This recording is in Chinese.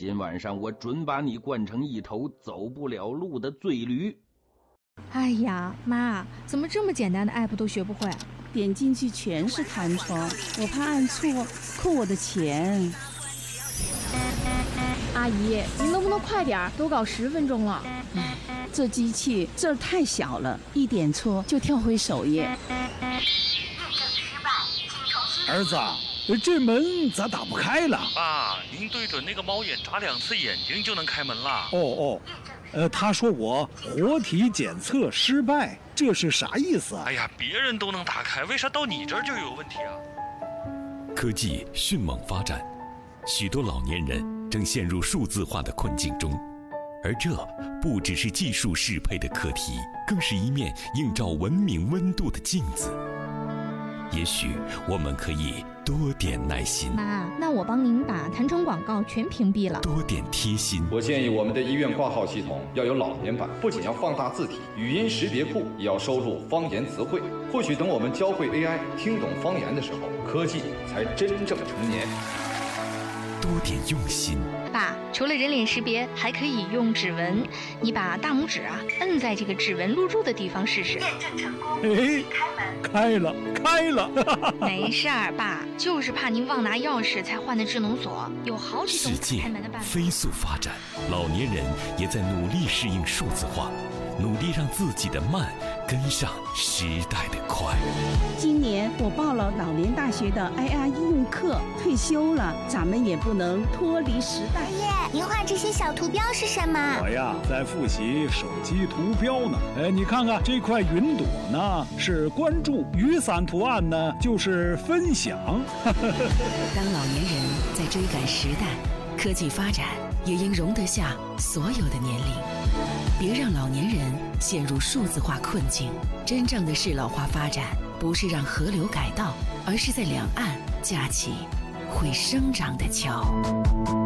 今晚上我准把你惯成一头走不了路的醉驴。 哎呀，妈，怎么这么简单的 app 都学不会？ 点进去全是弹窗，我怕按错扣我的钱。 阿姨，您能不能快点？都搞10分钟了。 这机器字儿太小了，一点错就跳回首页。 儿子，这门咋打不开了？ 爸，您对准那个猫眼眨2次眼睛就能开门了。 他说我活体检测失败，这是啥意思啊？ 哎呀，别人都能打开，为啥到你这儿就有问题啊？ 科技迅猛发展，许多老年人正陷入数字化的困境中，而这不只是技术适配的课题，更是一面映照文明温度的镜子。也许我们可以多点耐心。 妈，那我帮您把弹窗广告全屏蔽了。 多点贴心。 我建议我们的医院挂号系统要有老年版，不仅要放大字体，语音识别库也要收录方言词汇。或许等我们教会 AI 听懂方言的时候，科技才真正成年。 多点用心。 爸，除了人脸识别，还可以用指纹。你把大拇指摁在这个指纹录入的地方试试。 验证成功。开了。 没事儿，爸，就是怕您忘拿钥匙才换的智能锁，有好几种开门的办法。 世界飞速发展，老年人也在努力适应数字化，努力让自己的慢跟上时代的快。 今年我报了老年大学的 AI 应用课，退休了，咱们也不能脱离时代。 爷爷，您画这些小图标是什么？ 我呀，在复习手机图标呢。你看看这块云朵呢，是关注；雨伞图案呢，就是分享。 当老年人在追赶时代，科技发展也应容得下所有的年龄。别让老年人陷入数字化困境。真正的适老化发展，不是让河流改道，而是在两岸架起会生长的桥。